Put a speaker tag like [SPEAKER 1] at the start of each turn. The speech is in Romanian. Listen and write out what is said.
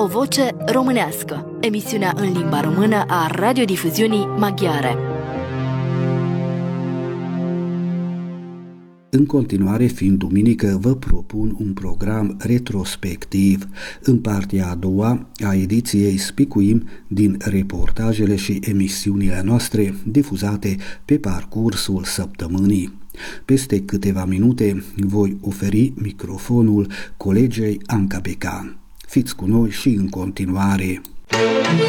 [SPEAKER 1] O voce românească, emisiunea în limba română a radiodifuziunii maghiare.
[SPEAKER 2] În continuare, fiind duminică, vă propun un program retrospectiv. În partea a doua a ediției spicuim din reportajele și emisiunile noastre difuzate pe parcursul săptămânii. Peste câteva minute voi oferi microfonul colegei Anca Becan. Fiți cu noi și în continuare!